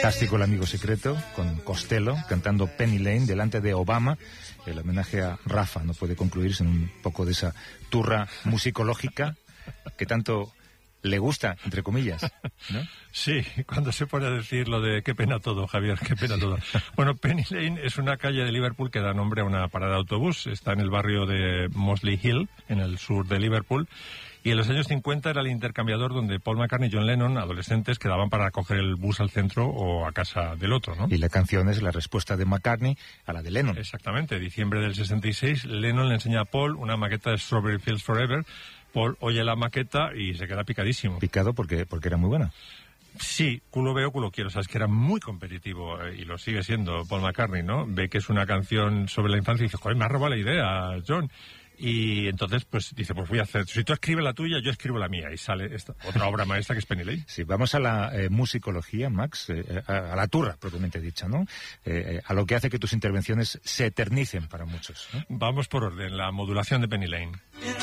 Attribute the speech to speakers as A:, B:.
A: fantástico El amigo secreto, con Costello cantando Penny Lane delante de Obama. El homenaje a Rafa no puede concluir sin un poco de esa turra musicológica que tanto le gusta, entre comillas, ¿no?
B: Sí, cuando se pone a decir lo de qué pena todo, Javier, qué pena todo. Bueno, Penny Lane es una calle de Liverpool que da nombre a una parada de autobús. Está en el barrio de Mosley Hill, en el sur de Liverpool. Y en los años 50 era el intercambiador donde Paul McCartney y John Lennon, adolescentes, quedaban para coger el bus al centro o a casa del otro, ¿no?
A: Y la canción es la respuesta de McCartney a la de Lennon.
B: Exactamente. Diciembre del 66, Lennon le enseña a Paul una maqueta de Strawberry Fields Forever. Paul oye la maqueta y se queda picadísimo.
A: Picado porque era muy buena.
B: Sí, culo veo, culo quiero. O sea, es que era muy competitivo y lo sigue siendo Paul McCartney, ¿no? Ve que es una canción sobre la infancia y dice, joder, me ha robado la idea, John. Y entonces, pues dice, pues voy a hacer, si tú escribes la tuya, yo escribo la mía. Y sale esta otra obra maestra que es Penny Lane.
A: Sí, vamos a la musicología, Max, a la turra, propiamente dicha, ¿no? A lo que hace que tus intervenciones se eternicen para muchos, ¿no?
B: Vamos por orden, la modulación de Penny Lane.